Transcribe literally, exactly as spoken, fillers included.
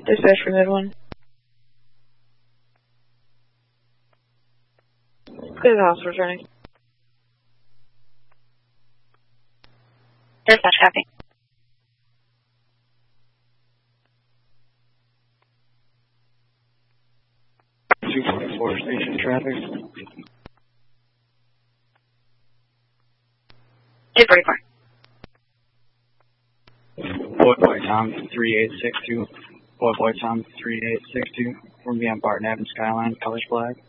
Dispatch for mid one. Clear the house, returning. Dispatch, copy. two forty-four station traffic. two forty-four. Boy Boy Tom three eight six two. Boy Boy Tom three eight six two. We're going to be on Barton Avenue Skyline, Colors Flag.